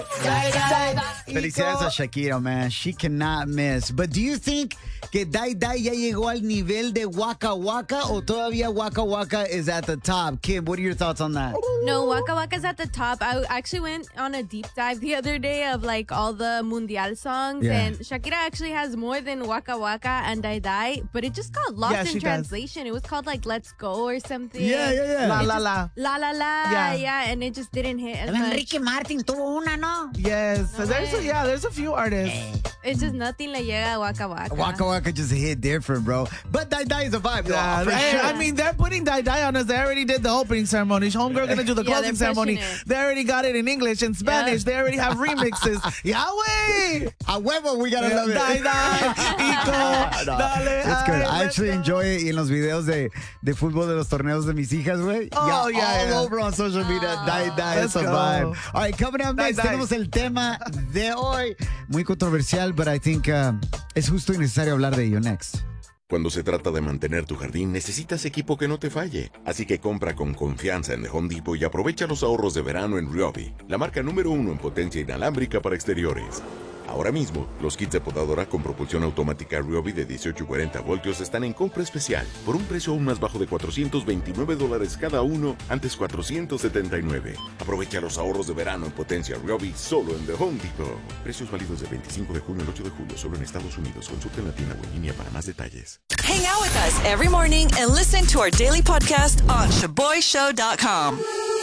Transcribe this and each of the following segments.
Felicidades a Shakira, man. She cannot miss. But do you think que Dai Dai ya llegó al nivel de Waka Waka o todavía Waka Waka is at the top? Kim, what are your thoughts on that? No, Waka Waka's at the top. I actually went on a deep dive the other day of like all the Mundial songs, Yeah. and Shakira actually has more than Waka Waka and Dai Dai, but it just got lost in translation. It was called like Let's Go or something. Yeah. La la la. La la la. Yeah, and it just didn't hit as much. Enrique Martin tuvo una, ¿no? Yes. No There's a few artists. It's just nothing le llega a Waka Waka. Waka Waka just hit different, bro. But Dai Dai is a vibe, though. Yeah, For sure. I mean, they're putting Dai Dai on us. They already did the opening ceremony. Homegirl gonna do the Yeah, closing they're ceremony. pushing it. They already got it in English and Spanish. They already have remixes. Yahweh! A huevo, we gotta love it. Dai Dai, Ico, No, dale. it's good. I ay, actually let's enjoy it. Y en los videos de fútbol de los torneos de mis hijas, güey. Oh, yeah. All over on social media. Dai Dai, Let's it's a go. vibe. All right, coming up next, Dai Dai. tenemos el tema de hoy. Muy controversial, but I think es justo y necesario hablar de ello next. Cuando se trata de mantener tu jardín, necesitas equipo que no te falle. Así que compra con confianza en The Home Depot y aprovecha los ahorros de verano en Ryobi, la marca número 1 en potencia inalámbrica para exteriores. Ahora mismo, los kits de podadora con propulsión automática Ryobi de 18 y 40 voltios están en compra especial por un precio aún más bajo de $429 cada uno, antes $479. Aprovecha los ahorros de verano en potencia Ryobi solo en The Home Depot. Precios válidos del 25 de junio al 8 de julio solo en Estados Unidos. Consulta en la tienda o en línea para más detalles. Hang out with us every morning and listen to our daily podcast on ShaboyShow.com.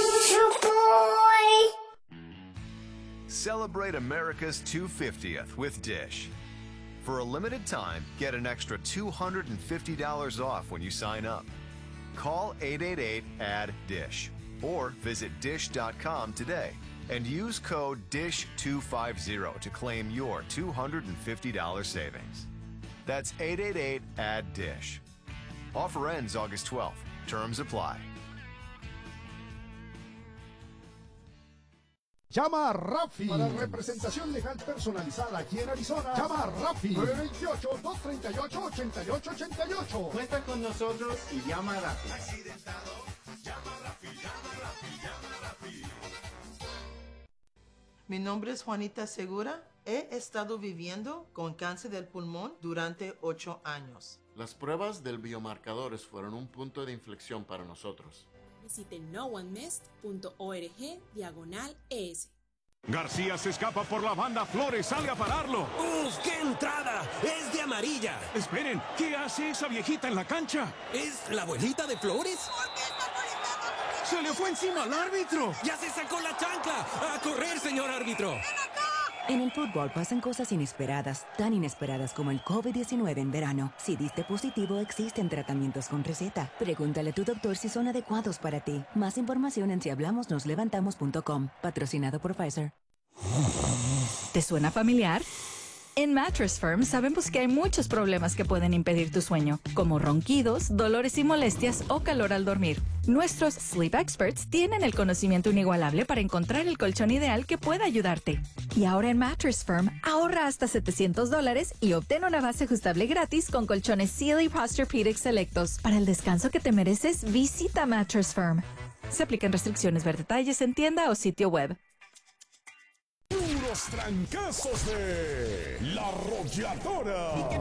Celebrate America's 250th with Dish. For a limited time, get an extra $250 off when you sign up. Call 888-ADD-DISH or visit dish.com today and use code DISH250 to claim your $250 savings. That's 888-ADD-DISH. Offer ends August 12th. Terms apply. Llama a Rafi para representación legal personalizada aquí en Arizona. Llama a Rafi 928-238-8888. Cuenta con nosotros y llama a Rafi. Mi nombre es Juanita Segura. He estado viviendo con cáncer del pulmón durante 8 años. Las pruebas del biomarcadores fueron un punto de inflexión para nosotros. Visite noonemissed.org/ES. García se escapa por la banda, Flores sale a pararlo. ¡Uf, qué entrada! ¡Es de amarilla! Esperen, ¿qué hace esa viejita en la cancha? ¿Es la abuelita de Flores? ¡Se le fue encima al árbitro! ¡Ya se sacó la chancla! ¡A correr, señor árbitro! En el fútbol pasan cosas inesperadas, tan inesperadas como el COVID-19 en verano. Si diste positivo, existen tratamientos con receta. Pregúntale a tu doctor si son adecuados para ti. Más información en sihablamosnoslevantamos.com. Patrocinado por Pfizer. ¿Te suena familiar? En Mattress Firm sabemos que hay muchos problemas que pueden impedir tu sueño, como ronquidos, dolores y molestias o calor al dormir. Nuestros Sleep Experts tienen el conocimiento inigualable para encontrar el colchón ideal que pueda ayudarte. Y ahora en Mattress Firm, ahorra hasta $700 y obtén una base ajustable gratis con colchones Sealy Posturepedic selectos. Para el descanso que te mereces, visita Mattress Firm. Se aplican restricciones. Ver detalles en tienda o sitio web. Los trancazos de La Arrolladora.